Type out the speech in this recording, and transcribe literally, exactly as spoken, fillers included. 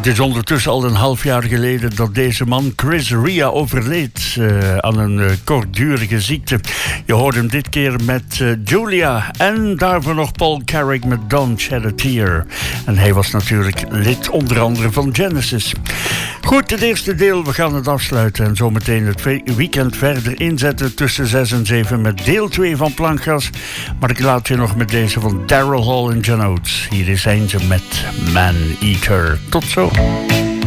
is ondertussen al een half jaar geleden dat deze man, Chris Rea, overleed uh, aan een uh, kortdurige ziekte. Je hoort hem dit keer met uh, Julia en daarvoor nog Paul Carrick met Don't Shed a Tear. En hij was natuurlijk lid onder andere van Genesis. Goed, het eerste deel, we gaan het afsluiten en zometeen het weekend verder inzetten tussen zes en zeven met deel twee van Plankgas. Maar ik laat je nog met deze van Daryl Hall en John Oates. Hier zijn ze met Man Eater. Tot zo.